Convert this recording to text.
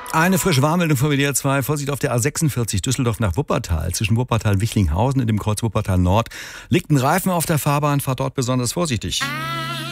Eine frische Warnmeldung von WDR 2. Vorsicht auf der A46 Düsseldorf nach Wuppertal. Zwischen Wuppertal-Wichlinghausen und dem Kreuz Wuppertal Nord liegt ein Reifen auf der Fahrbahn. Fahrt dort besonders vorsichtig.